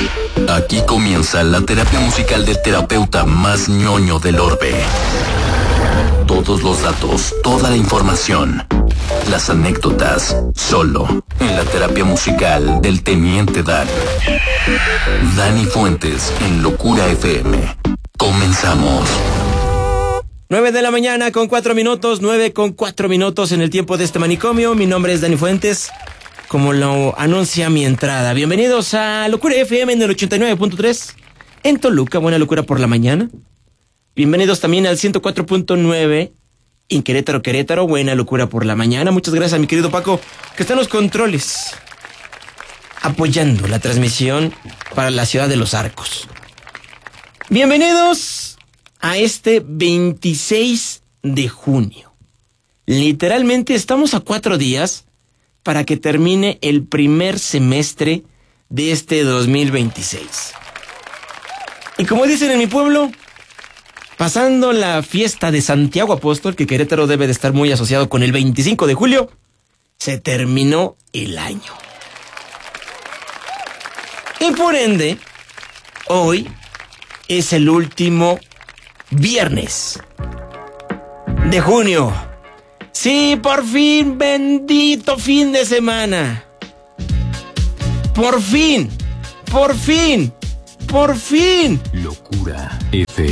Aquí comienza la terapia musical del terapeuta más ñoño del orbe. Todos los datos, toda la información, las anécdotas, solo en la terapia musical del Teniente Dan. Dani Fuentes en Locura FM. Comenzamos. 9 de la mañana con 4 minutos, 9 con 4 minutos en el tiempo de este manicomio. Mi nombre es Dani Fuentes, como lo anuncia mi entrada. Bienvenidos a Locura FM en el 89.3 en Toluca, buena locura por la mañana. Bienvenidos también al 104.9 en Querétaro, buena locura por la mañana. Muchas gracias a mi querido Paco, que está en los controles, apoyando la transmisión para la ciudad de Los Arcos. Bienvenidos a este 26 de junio. Literalmente estamos a 4 días para que termine el primer semestre de este 2026. Y como dicen en mi pueblo, pasando la fiesta de Santiago Apóstol, que Querétaro debe de estar muy asociado con el 25 de julio, se terminó el año. Y por ende, hoy es el último viernes de junio. Sí, por fin, bendito fin de semana. Por fin. Locura FM.